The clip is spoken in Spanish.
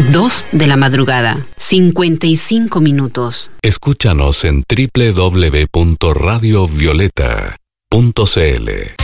2 de la madrugada, 55 minutos. Escúchanos en www.radiovioleta.cl.